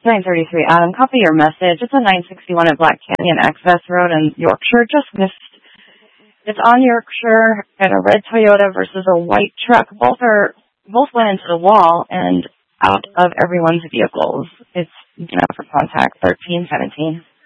933, Adam. Copy your message. It's a 961 at Black Canyon Access Road in Yorkshire. Just missed. It's on Yorkshire and a red Toyota versus a white truck. Both went into the wall and out of everyone's vehicles. It's, for contact 1317.